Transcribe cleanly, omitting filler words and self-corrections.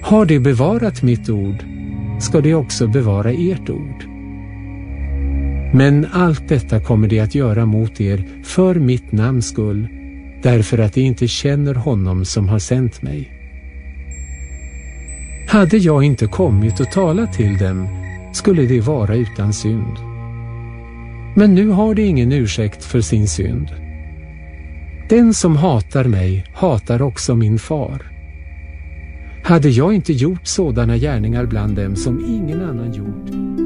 Har de bevarat mitt ord, ska de också bevara ert ord. Men allt detta kommer de att göra mot er för mitt namns skull, därför att de inte känner honom som har sänt mig. Hade jag inte kommit och talat till dem, skulle de vara utan synd. Men nu har de ingen ursäkt för sin synd. Den som hatar mig hatar också min far. Hade jag inte gjort sådana gärningar bland dem som ingen annan gjort,